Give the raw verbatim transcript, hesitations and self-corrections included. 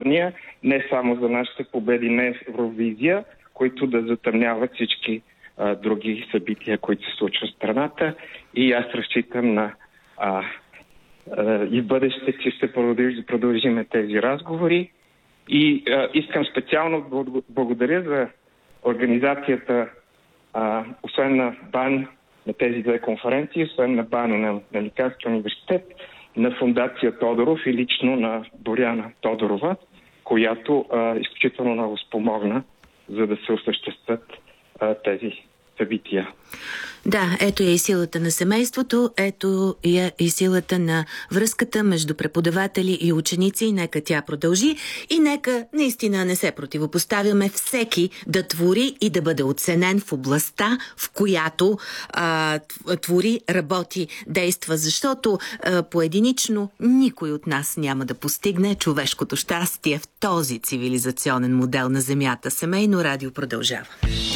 изказвания, не само за нашите победи на Евровизия, които да затъмняват всички а, други събития, които се случват в страната. И аз разчитам на а, а, и в бъдеще, че ще продължим, продължим тези разговори. И а, искам специално да благодаря за организацията, а, освен на БАН, на тези две конференции, освен на БАН и на Американския университет, на фондация Тодоров и лично на Боряна Тодорова, която а, изключително много спомогна, за да се осъществят а, тези събития. Да, ето е и силата на семейството, ето е и силата на връзката между преподаватели и ученици, и нека тя продължи и нека наистина не се противопоставяме всеки да твори и да бъде оценен в областта, в която а, твори, работи, действа, защото а, поединично никой от нас няма да постигне човешкото щастие в този цивилизационен модел на Земята. Семейно радио продължава.